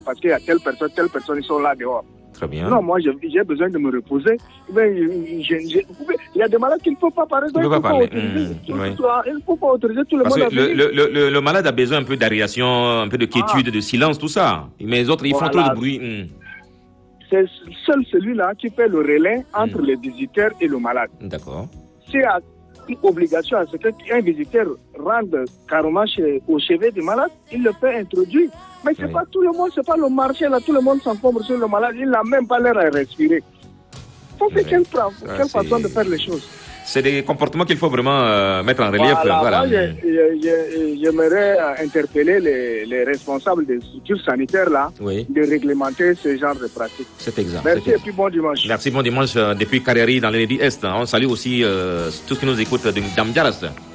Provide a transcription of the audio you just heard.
parce qu'il y a telle personne, ils sont là dehors. Très bien. Non, moi, j'ai besoin de me reposer. Mais il y a des malades qui ne peuvent pas parler. Il ne faut pas autoriser tout le monde à venir. Le malade a besoin un peu d'aération, un peu de quiétude, de silence, tout ça. Mais les autres, ils font trop de bruit. C'est seul celui-là qui fait le relais entre les visiteurs et le malade. D'accord. S'il y a une obligation à ce qu'un visiteur rende carrément au chevet du malade, il le fait introduire. Mais c'est pas tout le monde, c'est pas le marché là, tout le monde s'encombre sur le malade, il n'a même pas l'air à respirer. Ça c'est quelle façon de faire les choses. C'est des comportements qu'il faut vraiment mettre en relief. Voilà. Moi, j'aimerais interpeller les responsables des structures sanitaires là, de réglementer ce genre de pratiques. C'est exact. Merci et puis bon dimanche. Merci, bon dimanche depuis Kareri dans l'Édi Est. On salue aussi tous qui nous écoutent de Damdiaras.